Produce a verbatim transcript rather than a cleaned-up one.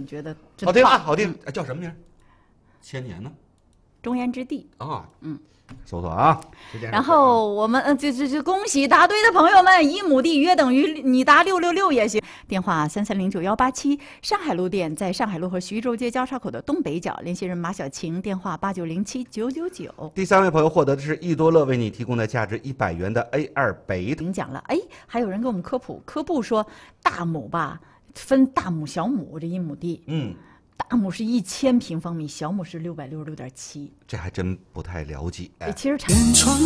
觉得真好听啊， 棒好听， 嗯叫什么名？千年呢？ 中原之地啊， 嗯。 搜索啊， 然后我们呃，就就就恭喜答对的朋友们，一亩地约等于你答六六六也行。电话三三零九幺八七，上海路店在上海路和徐州街交叉口的东北角，联系人马小晴，电话八九零七九九九。 第三位朋友获得的是益多乐为你提供的价值一百元的 A 二北。 您讲了，哎，还有人给我们科普科普说，大亩吧分大亩小亩，这一亩地， 嗯。 大亩是一千平方米，小亩是六百六十六点七， 这还真不太了解。 其实差。